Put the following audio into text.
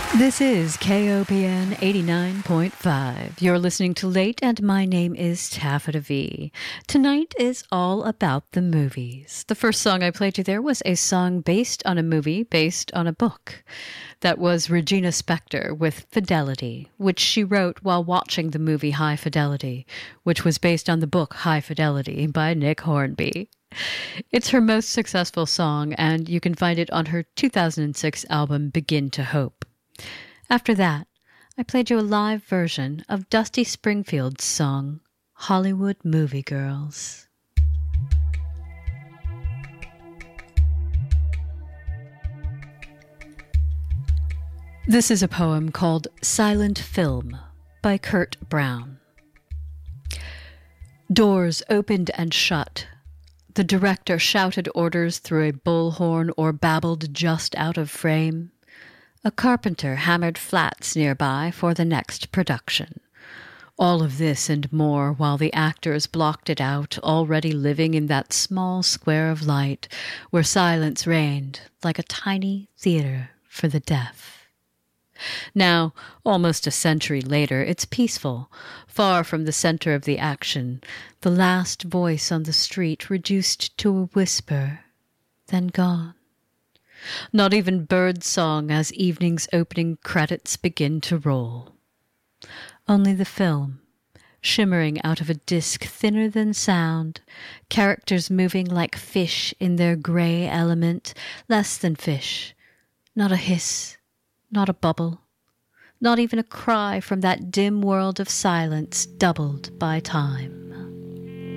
This is KOPN 89.5. You're listening to Late, and my name is Taffeta V. Tonight is all about the movies. The first song I played you there was a song based on a movie based on a book. That was Regina Spektor with Fidelity, which she wrote while watching the movie High Fidelity, which was based on the book High Fidelity by Nick Hornby. It's her most successful song, and you can find it on her 2006 album Begin to Hope. After that, I played you a live version of Dusty Springfield's song, Hollywood Movie Girls. This is a poem called Silent Film by Kurt Brown. Doors opened and shut. The director shouted orders through a bullhorn or babbled just out of frame. A carpenter hammered flats nearby for the next production. All of this and more while the actors blocked it out, already living in that small square of light where silence reigned like a tiny theater for the deaf. Now, almost a century later, it's peaceful, far from the center of the action, the last voice on the street reduced to a whisper, then gone. Not even bird song as evening's opening credits begin to roll. Only the film, shimmering out of a disc thinner than sound, characters moving like fish in their gray element, less than fish, not a hiss, not a bubble, not even a cry from that dim world of silence doubled by time.